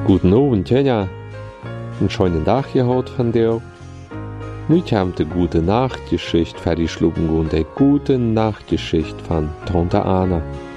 Guten Abend, Tanja. Einen schönen Tag gehabt von dir. Nun kommt die gute Nachtgeschichte für die Schluppen und die gute Nachtgeschichte von Tante Anna.